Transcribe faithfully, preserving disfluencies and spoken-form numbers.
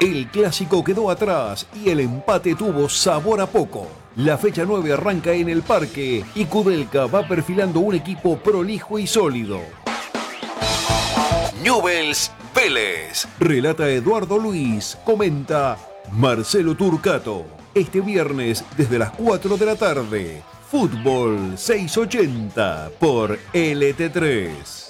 El clásico quedó atrás y el empate tuvo sabor a poco. La fecha nueve arranca en el Parque y Kudelka va perfilando un equipo prolijo y sólido. Newell's Vélez. Relata Eduardo Luis. Comenta Marcelo Turcato. Este viernes desde las cuatro de la tarde. Fútbol seiscientos ochenta por L T tres.